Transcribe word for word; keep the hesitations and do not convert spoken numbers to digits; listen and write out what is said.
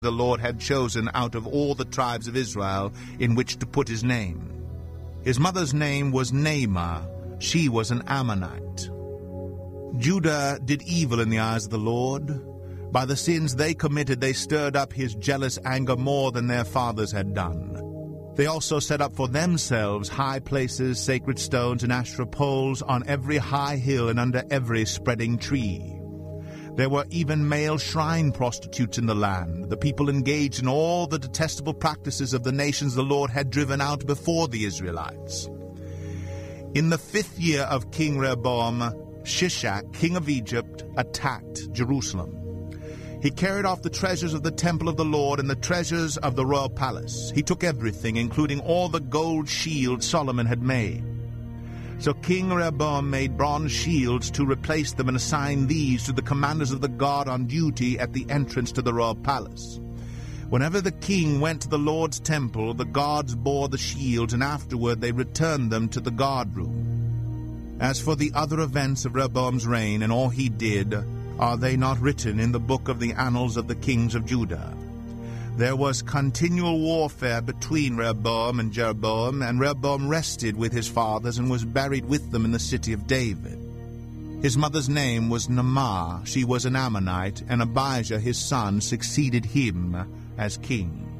the Lord had chosen out of all the tribes of Israel in which to put his name. His mother's name was Naamah. She was an Ammonite. Judah did evil in the eyes of the Lord. By the sins they committed, they stirred up his jealous anger more than their fathers had done. They also set up for themselves high places, sacred stones, and Asherah poles on every high hill and under every spreading tree. There were even male shrine prostitutes in the land. The people engaged in all the detestable practices of the nations the Lord had driven out before the Israelites. In the fifth year of King Rehoboam, Shishak, king of Egypt, attacked Jerusalem. He carried off the treasures of the temple of the Lord and the treasures of the royal palace. He took everything, including all the gold shields Solomon had made. So King Rehoboam made bronze shields to replace them and assigned these to the commanders of the guard on duty at the entrance to the royal palace. Whenever the king went to the Lord's temple, the guards bore the shields, and afterward they returned them to the guard room. As for the other events of Rehoboam's reign and all he did, are they not written in the book of the annals of the kings of Judah? There was continual warfare between Rehoboam and Jeroboam, and Rehoboam rested with his fathers and was buried with them in the city of David. His mother's name was Naamah. She was an Ammonite, and Abijah his son succeeded him as king.